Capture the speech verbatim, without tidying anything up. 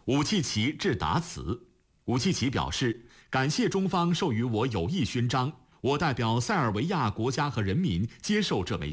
武契奇致答词。武契奇表示，感谢中方授予我友谊勋章，我代表塞尔维亚国家和人民接受这枚